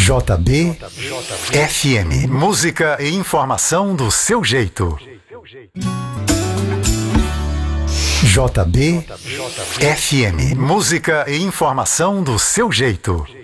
JB FM. Música e informação do seu jeito. JB FM. Música e informação do seu jeito.